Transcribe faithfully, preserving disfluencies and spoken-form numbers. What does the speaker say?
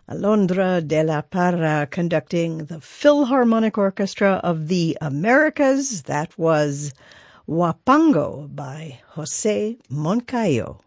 Alondra de la Parra conducting the Philharmonic Orchestra of the Americas. That was Huapango by Jose Moncayo.